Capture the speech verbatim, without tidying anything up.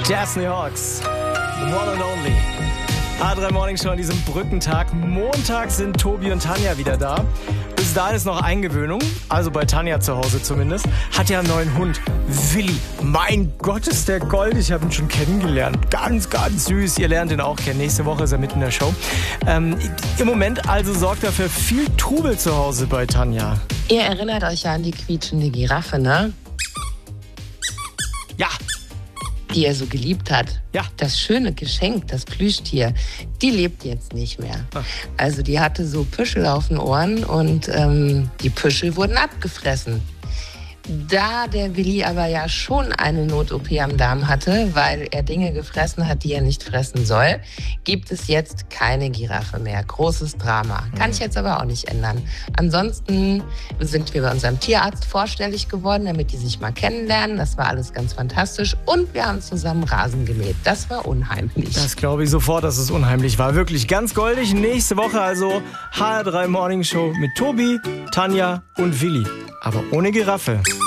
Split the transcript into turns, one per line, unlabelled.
Destiny Hawks, the one and only. A drei Morning Show an diesem Brückentag. Montag sind Tobi und Tanja wieder da. Bis dahin ist noch Eingewöhnung, also bei Tanja zu Hause zumindest. Hat ja einen neuen Hund, Willi. Mein Gott, ist der Gold. Ich habe ihn schon kennengelernt. Ganz, ganz süß. Ihr lernt ihn auch kennen. Nächste Woche ist er mit in der Show. Ähm, Im Moment also sorgt er für viel Trubel zu Hause bei Tanja.
Ihr erinnert euch ja an die quietschende Giraffe, ne?
Ja.
Die er so geliebt hat.
Ja.
Das schöne Geschenk, das Plüschtier, die lebt jetzt nicht mehr.
Ach.
Also die hatte so Püschel auf den Ohren und ähm, die Püschel wurden abgefressen. Da der Willi aber ja schon eine Not-O P am Darm hatte, weil er Dinge gefressen hat, die er nicht fressen soll, gibt es jetzt keine Giraffe mehr. Großes Drama. Kann ich jetzt aber auch nicht ändern. Ansonsten sind wir bei unserem Tierarzt vorstellig geworden, damit die sich mal kennenlernen. Das war alles ganz fantastisch. Und wir haben zusammen Rasen gemäht. Das war unheimlich.
Das glaube ich sofort, dass es unheimlich war. Wirklich ganz goldig. Nächste Woche also H R drei Morning Show mit Tobi, Tanja und Willi. Aber ohne Giraffe.